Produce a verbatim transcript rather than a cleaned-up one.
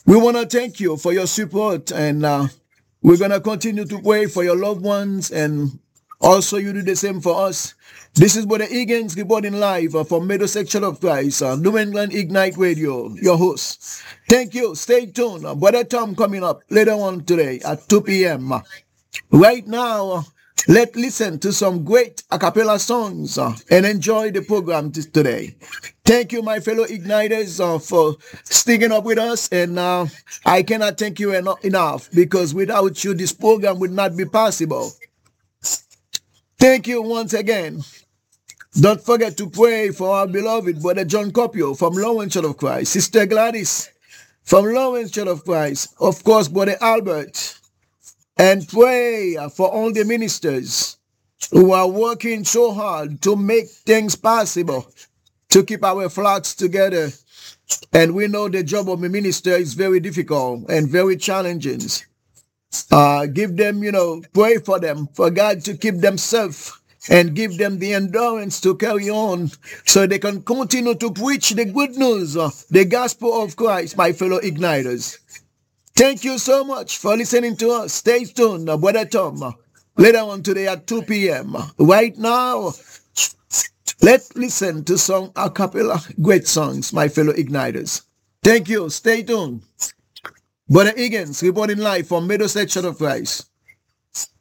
We want to thank you for your support, and uh, we're going to continue to pray for your loved ones, and also you do the same for us. This is Brother Higgins reporting live uh, from Middlesex Church of Christ, uh, New England Ignite Radio, your host. Thank you. Stay tuned. Uh, Brother Tom coming up later on today at two p.m. Right now, let's listen to some great a cappella songs uh, and enjoy the program t- today. Thank you, my fellow Igniters, uh, for sticking up with us. And uh, I cannot thank you eno- enough because without you, this program would not be possible. Thank you once again. Don't forget to pray for our beloved Brother John Copio from Lawrence Church of Christ, Sister Gladys from Lawrence Church of Christ, of course, Brother Albert, and pray for all the ministers who are working so hard to make things possible, to keep our flocks together. And we know the job of a minister is very difficult and very challenging. Uh, give them, you know, pray for them, for God to keep them safe and give them the endurance to carry on so they can continue to preach the good news, uh, the gospel of Christ, my fellow igniters. Thank you so much for listening to us. Stay tuned, uh, Brother Tom, uh, later on today at two p.m. Right now, let's listen to some a cappella great songs, my fellow igniters. Thank you. Stay tuned. Brother Higgins reporting live from Middlesex Church of Christ.